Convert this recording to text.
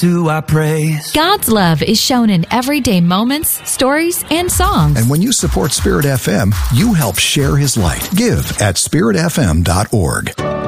do I praise. God's love is shown in everyday moments, stories, and songs. And when you support Spirit FM, you help share His light. Give at spiritfm.org.